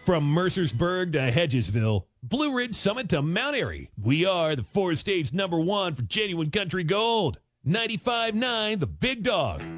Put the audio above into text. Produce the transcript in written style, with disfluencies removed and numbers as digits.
From Mercersburg to Hedgesville, Blue Ridge Summit to Mount Airy, we are the four states #1 for genuine country gold. 95.9 The Big Dog.